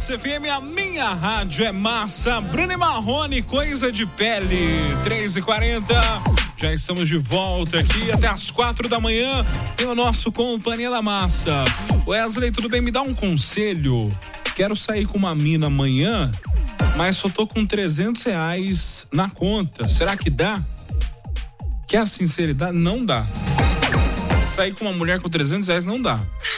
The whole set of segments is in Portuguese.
Massa FM, a minha rádio é massa. Bruno e Marrone, coisa de pele. 3h40. Já estamos de volta aqui até as 4 da manhã. Tem o nosso Companhia da Massa. Wesley, tudo bem? Me dá um conselho. Quero sair com uma mina amanhã, mas só tô com R$300 na conta. Será que dá? Que a sinceridade não dá. Sair com uma mulher com R$300 não dá.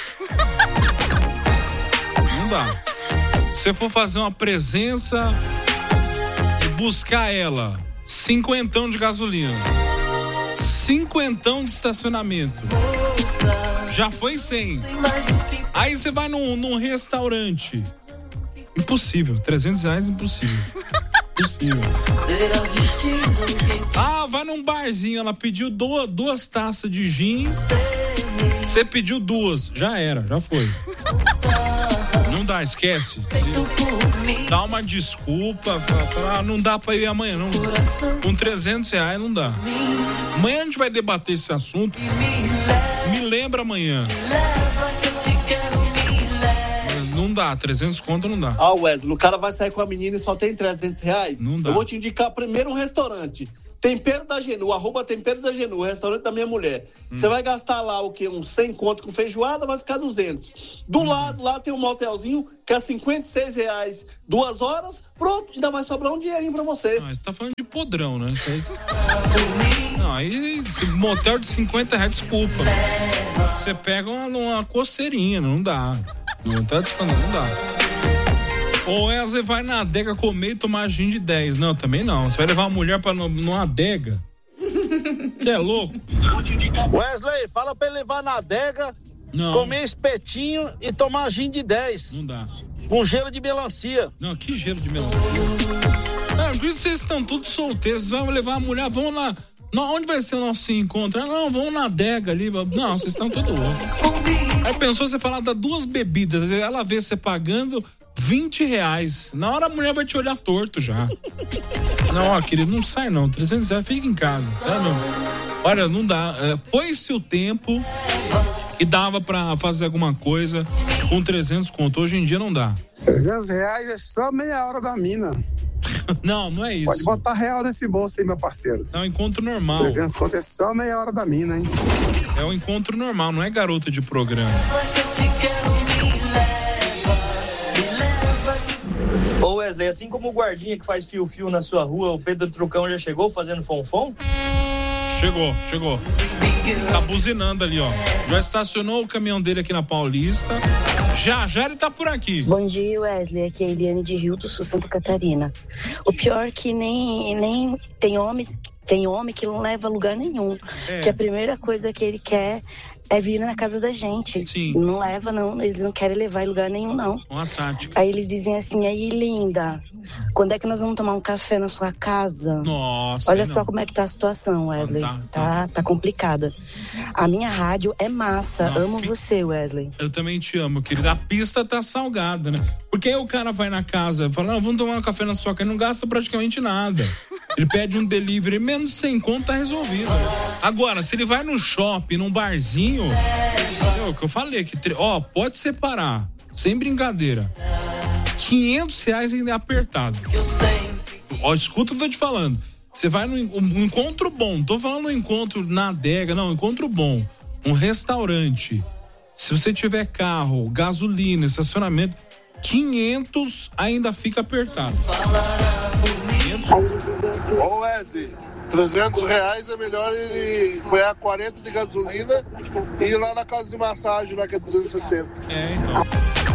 Não dá. Se você for fazer uma presença e buscar ela, 50 de gasolina, 50 de estacionamento, já foi 100. Aí você vai num restaurante, impossível, R$300 impossível. Impossível. Ah, vai num barzinho, ela pediu duas taças de gin, você pediu 2, já era, já foi. Não dá, esquece. Dá uma desculpa, não dá pra ir amanhã, não. Com R$300 não dá. Amanhã a gente vai debater esse assunto. Me lembra amanhã. Não dá, 300 conto não dá. Ah, Wesley, o cara vai sair com a menina e só tem R$300? Não dá. Eu vou te indicar primeiro um restaurante. Tempero da Genu, @Tempero da Genu, o restaurante da minha mulher. Você vai gastar lá o quê? Uns 100 conto com feijoada, vai ficar 200. Do lado, lá tem um motelzinho que é R$56, 2 horas, pronto, ainda vai sobrar um dinheirinho pra você. Não, você tá falando de podrão, né? Não, aí motel de R$50, desculpa. Você pega uma coceirinha, não dá. Não tá disponível, não dá. Ou você vai na adega comer e tomar gin de 10. Não, também não. Você vai levar uma mulher pra numa adega. Você é louco? Wesley, fala pra ele levar na adega, comer espetinho e tomar gin de 10. Não dá. Com gelo de melancia. Não, que gelo de melancia? Por isso vocês estão todos solteiros. Vocês vão levar a mulher, vamos lá. Não, onde vai ser o nosso encontro? Não, vamos na adega ali. Não, vocês estão todos loucos. Aí pensou você falar das 2 bebidas, ela vê você pagando R$20. Na hora a mulher vai te olhar torto já. Não, querido, não sai não. R$300, fica em casa. Sabe? Olha, não dá. Foi-se o tempo que dava pra fazer alguma coisa com 300 conto. Hoje em dia não dá. R$300 é só meia hora da mina. Não é isso. Pode botar real nesse bolso aí, meu parceiro. É um encontro normal. 300 conto é só meia hora da mina, hein? É um encontro normal, não é garota de programa. Ô Wesley, assim como o guardinha que faz fio-fio na sua rua, o Pedro Trucão já chegou fazendo fonfon? Chegou. Tá buzinando ali, ó. Já estacionou o caminhão dele aqui na Paulista. Já ele tá por aqui. Bom dia, Wesley. Aqui é a Eliane de Rio do Sul, Santa Catarina. O pior é que nem tem homem que não leva a lugar nenhum. Que a primeira coisa que ele quer é vir na casa da gente. Sim. Não leva, não. Eles não querem levar em lugar nenhum, não. Uma tática. Aí eles dizem assim, aí, linda, quando é que nós vamos tomar um café na sua casa? Nossa. Olha só como é que tá a situação, Wesley. Tá complicada. A minha rádio é massa. Amo você, Wesley. Eu também te amo, querida. A pista tá salgada, né? Porque aí o cara vai na casa e fala, não, vamos tomar um café na sua casa, e não gasta praticamente nada. Ele pede um delivery, menos de 100 conto, tá resolvido. Agora, se ele vai no shopping, num barzinho, é o que eu falei aqui, pode separar, sem brincadeira. R$500 ainda é apertado. Escuta o que eu tô te falando. Você vai num encontro bom, não tô falando um encontro na adega, não, um encontro bom. Um restaurante. Se você tiver carro, gasolina, estacionamento, 500 ainda fica apertado. 500. Ô Wesley, R$300 é melhor ele ganhar 40 de gasolina e ir lá na casa de massagem, lá que é 260. Então.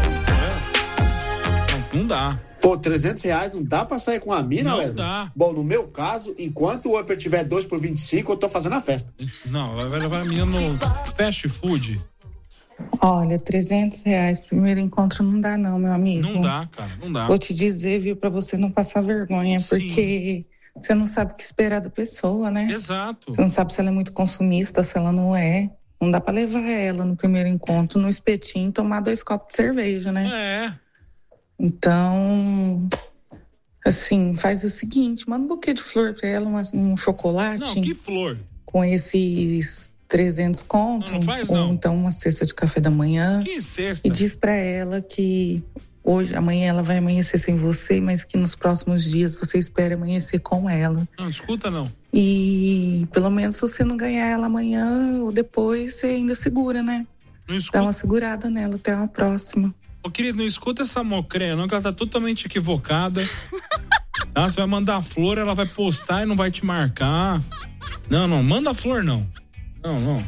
Não dá. Pô, R$300 não dá pra sair com a mina, Wesley? Não dá. Bom, no meu caso, enquanto o Upper tiver 2 por 25, eu tô fazendo a festa. Não, vai levar a menina no fast food. Olha, R$300, primeiro encontro não dá não, meu amigo. Não dá, cara, não dá. Vou te dizer, viu, pra você não passar vergonha, porque você não sabe o que esperar da pessoa, né? Exato. Você não sabe se ela é muito consumista, se ela não é. Não dá pra levar ela no primeiro encontro, no espetinho, e tomar 2 copos de cerveja, né? Então, assim, faz o seguinte, manda um buquê de flor pra ela, um chocolate. Não, que flor? Com esses 300 conto. Não faz, ou não. então uma cesta de café da manhã. Que cesta? E diz pra ela que hoje, amanhã ela vai amanhecer sem você, mas que nos próximos dias você espera amanhecer com ela. Não, escuta não. E pelo menos se você não ganhar ela amanhã ou depois, você ainda segura, né? Não escuta. Dá uma segurada nela, até a próxima. Ô, querido, não escuta essa mocreia não, que ela tá totalmente equivocada. Tá? Você vai mandar a flor, ela vai postar e não vai te marcar. Não, manda a flor não. Não.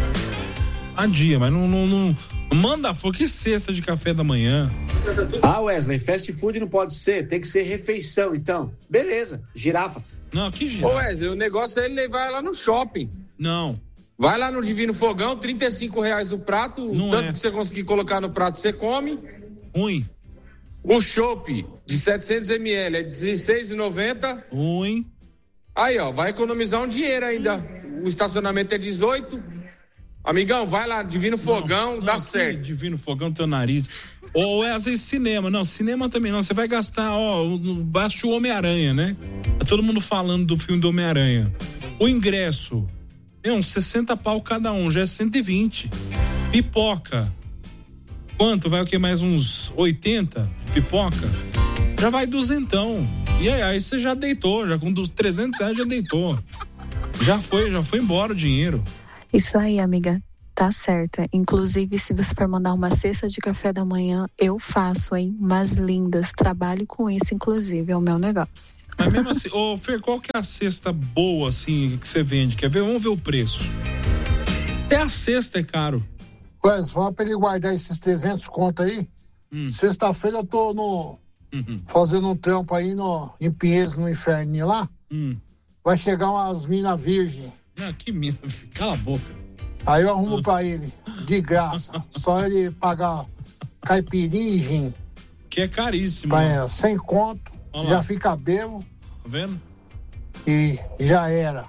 Adia, mas não manda a flor. Que cesta de café da manhã? Ah, Wesley, fast food não pode ser, tem que ser refeição, então. Beleza, girafas. Não, que girafa? Ô, Wesley, o negócio é ele levar ela no shopping. Não. Vai lá no Divino Fogão, R$35 o prato, Não o tanto é. que você conseguir colocar no prato, você come. Ruim. O chopp de 700 ml é R$16,90. Ruim. Aí, ó, vai economizar um dinheiro ainda. O estacionamento é 18. Amigão, vai lá, Divino Fogão, dá certo. Divino Fogão, teu nariz. Ou às vezes cinema. Não, cinema também não. Você vai gastar, baixo o Homem-Aranha, né? Tá todo mundo falando do filme do Homem-Aranha. O ingresso, uns 60 pau cada um, já é 120. Pipoca. Quanto? Vai o quê? Mais uns 80? Pipoca? Já vai 200. E aí você já deitou, já com R$300 já deitou. Já foi embora o dinheiro. Isso aí, amiga. Tá certa. Inclusive, se você for mandar uma cesta de café da manhã, eu faço, hein? Mas lindas. Trabalho com isso, inclusive. É o meu negócio. Mas mesmo assim, Fer, qual que é a cesta boa, assim, que você vende? Quer ver? Vamos ver o preço. Até a cesta é caro. Ué, fala pra ele guardar esses 300 conto aí. Sexta-feira eu tô fazendo um trampo aí em Pinheiros, no inferninho lá. Vai chegar umas minas virgem. Não, que mina, cala a boca. Aí eu arrumo pra ele, de graça. Só ele pagar caipirinha e gin. Que é caríssimo. Sem conto, já fica bebo. Tá vendo? E já era.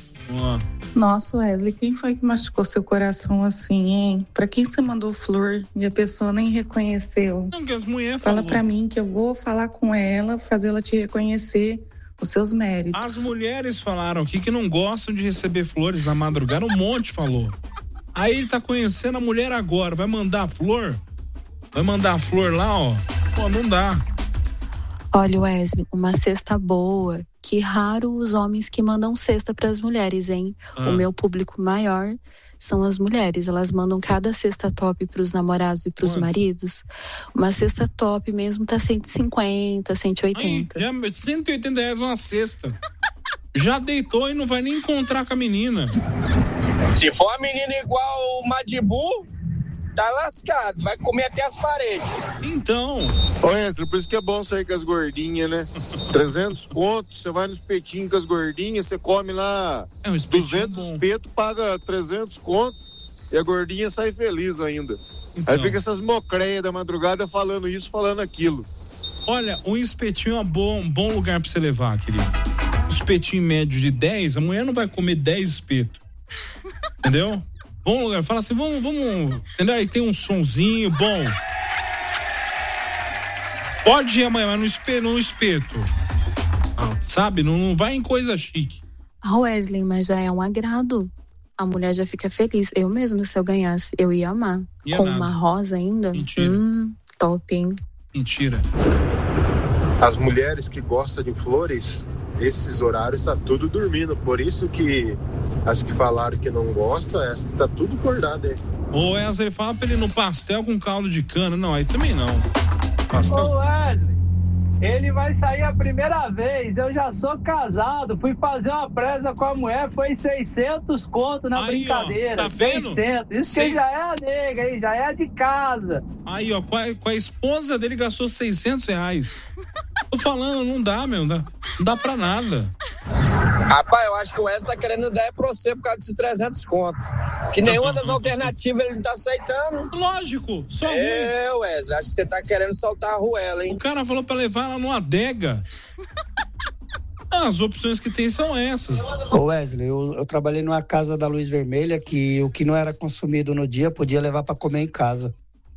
Nossa, Wesley, quem foi que machucou seu coração assim, hein? Pra quem você mandou flor e a pessoa nem reconheceu? Não, que as mulheres Fala pra mim que eu vou falar com ela, fazer ela te reconhecer os seus méritos. As mulheres falaram aqui que não gostam de receber flores na madrugada, um monte falou. Aí ele tá conhecendo a mulher agora, vai mandar a flor? Vai mandar a flor lá, ó? Pô, não dá. Olha, Wesley, uma cesta boa, que raro os homens que mandam cesta pras mulheres, hein? O meu público maior são as mulheres, elas mandam cada cesta top pros namorados e pros maridos. Uma cesta top mesmo tá 150, 180. Aí, já R$180 uma cesta. Já deitou e não vai nem encontrar com a menina. Se for a menina igual o Madibu, tá lascado, vai comer até as paredes. Então. Ô, Entra, por isso que é bom sair com as gordinhas, né? 300 contos, você vai no espetinho com as gordinhas, você come lá 200 espetos, paga 300 contos e a gordinha sai feliz ainda. Então. Aí fica essas mocreias da madrugada falando isso, falando aquilo. Olha, um espetinho é um bom lugar pra você levar, querido. Um espetinho médio de 10, a mulher não vai comer 10 espetos. Entendeu? Bom lugar, fala assim, vamos, entendeu? Aí tem um sonzinho bom. Pode ir amanhã, mas no espeto. Sabe? Não vai em coisa chique. Wesley, mas já é um agrado. A mulher já fica feliz. Eu mesmo, se eu ganhasse, eu ia amar. Com nada. Uma rosa ainda. Mentira. Top, hein? Mentira. As mulheres que gostam de flores, esses horários tá tudo dormindo. Por isso que as que falaram que não gostam, essa que tá tudo acordada aí. Ô Wesley, fala pra ele no pastel com caldo de cana. Não, aí também não. Pastel. Ô Wesley, ele vai sair a primeira vez. Eu já sou casado. Fui fazer uma presa com a mulher. Foi 600 conto na brincadeira. Ó, tá vendo? 600. Isso que já é a nega aí, já é de casa. Aí, ó, com a esposa dele gastou R$600. Tô falando, não dá, meu. Não dá pra nada. Rapaz, eu acho que o Wesley tá querendo dar pra você por causa desses 300 contos. Que nenhuma das alternativas ele não tá aceitando. Lógico, só Wesley, acho que você tá querendo soltar a ruela, hein? O cara falou pra levar ela numa adega. As opções que tem são essas. Ô Wesley, eu trabalhei numa casa da Luz Vermelha que o que não era consumido no dia podia levar pra comer em casa.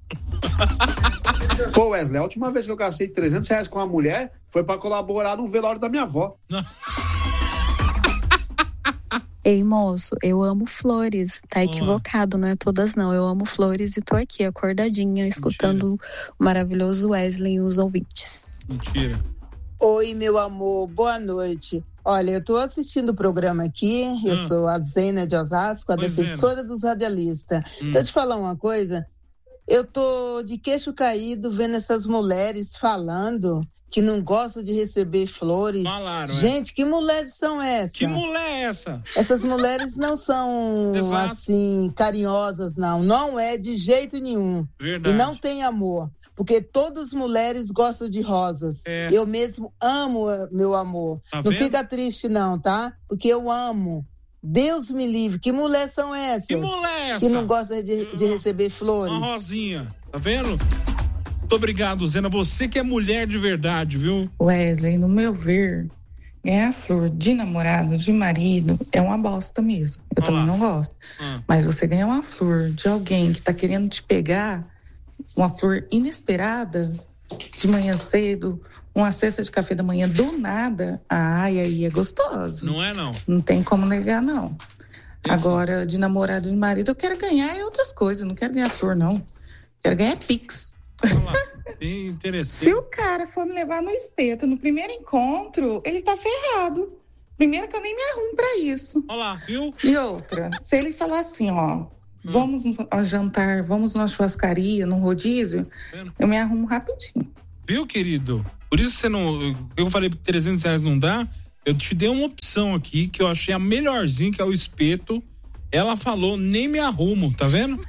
Pô, Wesley, a última vez que eu gastei R$300 com uma mulher foi pra colaborar no velório da minha avó. Ei, moço, eu amo flores. Tá equivocado, não é todas não. Eu amo flores e tô aqui acordadinha, escutando o maravilhoso Wesley e os ouvintes. Mentira. Oi, meu amor, boa noite. Olha, eu tô assistindo o programa aqui, eu sou a Zena de Osasco, a defensora dos radialistas. Deixa eu te falar uma coisa, eu tô de queixo caído vendo essas mulheres falando que não gostam de receber flores. Falaram, gente, que mulheres são essas? Que mulher é essa? Essas mulheres não são, assim, carinhosas, não. Não é de jeito nenhum. Verdade. E não tem amor. Porque todas as mulheres gostam de rosas. Eu mesmo amo, meu amor. Tá não vendo? fica triste, não, tá? Porque eu amo. Deus me livre. Que mulher são essas? Que mulher é essa? Que não gosta de receber flores. Uma rosinha. Tá vendo? Muito obrigado, Zena. Você que é mulher de verdade, viu? Wesley, no meu ver, ganhar flor de namorado, de marido, é uma bosta mesmo. Eu também não gosto. Mas você ganhar uma flor de alguém que tá querendo te pegar, uma flor inesperada, de manhã cedo, uma cesta de café da manhã do nada, aí é gostoso. Não é, não? Não tem como negar, não. Agora, de namorado e de marido, eu quero ganhar outras coisas, não quero ganhar flor, não. Quero ganhar Pix. Bem interessante. Se o cara for me levar no espeto no primeiro encontro, ele tá ferrado. Primeiro que eu nem me arrumo pra isso. Olha lá, viu? E outra, se ele falar assim, ó, vamos ao jantar, vamos numa churrascaria, num rodízio, eu me arrumo rapidinho. Viu, querido? Por isso você não... Eu falei que R$300 não dá. Eu te dei uma opção aqui que eu achei a melhorzinha, que é o espeto. Ela falou, nem me arrumo, tá vendo?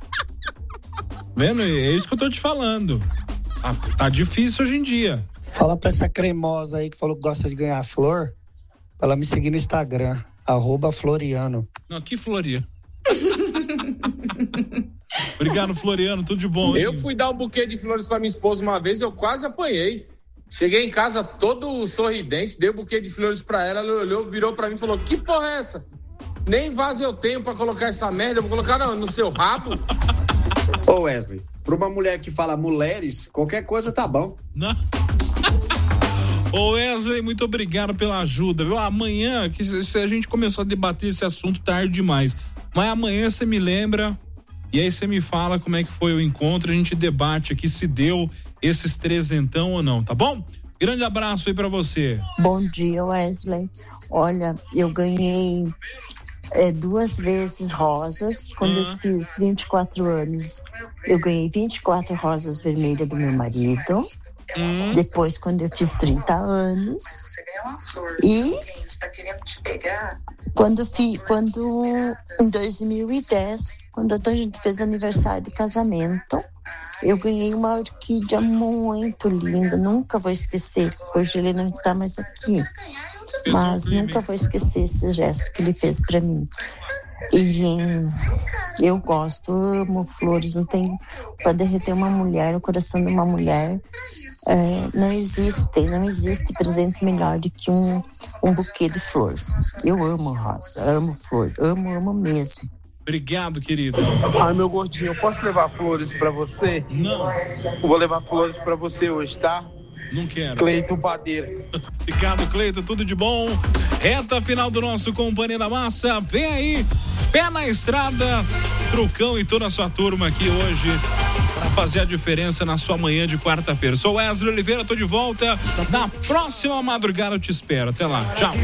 Vendo? É isso que eu tô te falando. Tá difícil hoje em dia. Fala pra essa cremosa aí que falou que gosta de ganhar flor, pra ela me seguir no Instagram, @Floriano. Não, que Floriano? Obrigado, Floriano, tudo de bom. Eu fui dar um buquê de flores pra minha esposa uma vez, eu quase apanhei. Cheguei em casa todo sorridente, dei um buquê de flores pra ela, ela olhou, virou pra mim e falou, que porra é essa? Nem vaso eu tenho pra colocar essa merda, eu vou colocar no seu rabo. Ô Wesley, pra uma mulher que fala mulheres, qualquer coisa tá bom. Não. Ô Wesley, muito obrigado pela ajuda, viu? Amanhã, que a gente começou a debater esse assunto tarde demais, mas amanhã você me lembra e aí você me fala como é que foi o encontro, a gente debate aqui se deu esses trezentão ou não, tá bom? Grande abraço aí pra você. Bom dia, Wesley. Olha, eu ganhei 2 vezes rosas quando eu fiz 24 anos. Eu ganhei 24 rosas vermelhas do meu marido. Depois, quando eu fiz 30 anos. E quando em 2010, quando a gente fez aniversário de casamento, eu ganhei uma orquídea muito linda. Nunca vou esquecer. Hoje ele não está mais aqui, mas nunca vou esquecer esse gesto que ele fez para mim. E eu gosto, amo flores. Não tem para derreter uma mulher, o coração de uma mulher. Não existe presente melhor do que um buquê de flor. Eu amo rosa, amo flor, amo mesmo. Obrigado, querido. Ai, meu gordinho, eu posso levar flores pra você? Não. Eu vou levar flores pra você hoje, tá? Não quero. Cleiton Padeiro. Obrigado, Cleiton, tudo de bom. Reta final do nosso Companhia da Massa. Vem aí, pé na estrada, Trucão e toda a sua turma aqui hoje para fazer a diferença na sua manhã de quarta-feira. Sou Wesley Oliveira, tô de volta. Na próxima madrugada eu te espero. Até lá, tchau.